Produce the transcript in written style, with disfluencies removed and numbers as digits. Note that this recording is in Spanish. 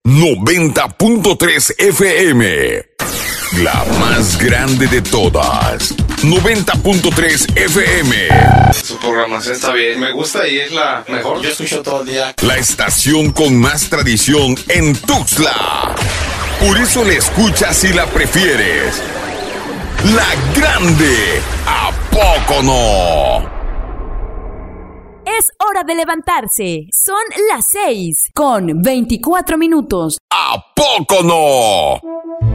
90.3 FM. La más grande de todas. 90.3 FM. Su programación está bien. Me gusta y es la mejor. Yo escucho todo el día. La estación con más tradición en Tuxtla. Por eso la escuchas y la prefieres. La grande. ¿A poco no? Es hora de levantarse. Son las 6:24. ¿A poco no?